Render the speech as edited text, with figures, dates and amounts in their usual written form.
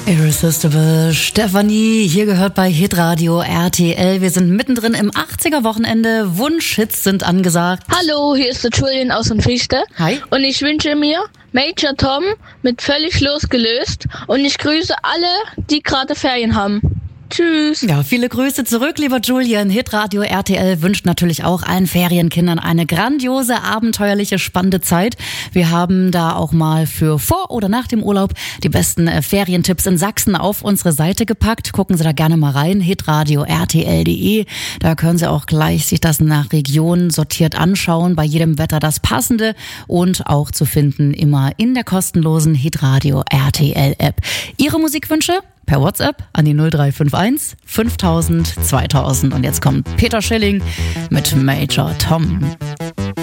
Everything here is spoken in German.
Irresistible, Stefanie, hier gehört bei Hitradio RTL. Wir sind mittendrin im 80er-Wochenende. Wunschhits sind angesagt. Hallo, hier ist der Julian aus dem Fichte. Hi. Und ich wünsche mir Major Tom mit Völlig losgelöst. Und ich grüße alle, die gerade Ferien haben. Tschüss. Ja, viele Grüße zurück, lieber Julian. Hitradio RTL wünscht natürlich auch allen Ferienkindern eine grandiose, abenteuerliche, spannende Zeit. Wir haben da auch mal für vor oder nach dem Urlaub die besten Ferientipps in Sachsen auf unsere Seite gepackt. Gucken Sie da gerne mal rein, hitradio rtl.de. Da können Sie auch gleich sich das nach Region sortiert anschauen. Bei jedem Wetter das Passende und auch zu finden immer in der kostenlosen Hitradio RTL App. Ihre Musikwünsche? Per WhatsApp an die 0351 5000 2000. Und jetzt kommt Peter Schilling mit Major Tom.